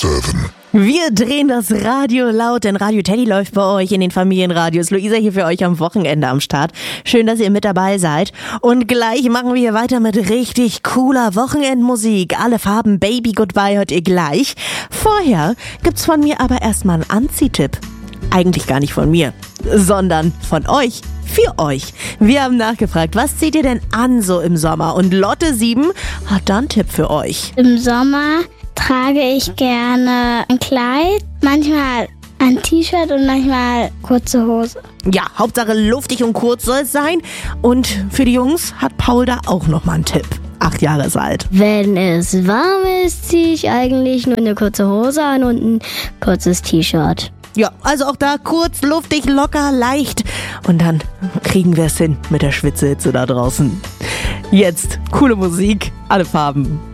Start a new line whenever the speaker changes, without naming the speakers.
7.
Wir drehen das Radio laut, denn Radio Teddy läuft bei euch in den Familienradios. Luisa hier für euch am Wochenende am Start. Schön, dass ihr mit dabei seid. Und gleich machen wir weiter mit richtig cooler Wochenendmusik. Alle Farben Baby Goodbye hört ihr gleich. Vorher gibt's von mir aber erstmal einen Anziehtipp. Eigentlich gar nicht von mir, sondern von euch. Für euch. Wir haben nachgefragt, was zieht ihr denn an so im Sommer? Und Lotte 7 hat da einen Tipp für euch.
Im Sommer trage ich gerne ein Kleid, manchmal ein T-Shirt und manchmal kurze Hose.
Ja, Hauptsache luftig und kurz soll es sein. Und für die Jungs hat Paul da auch nochmal einen Tipp. 8 Jahre ist alt.
Wenn es warm ist, ziehe ich eigentlich nur eine kurze Hose an und ein kurzes T-Shirt.
Ja, also auch da kurz, luftig, locker, leicht. Und dann kriegen wir es hin mit der Schwitzehitze da draußen. Jetzt coole Musik, alle Farben.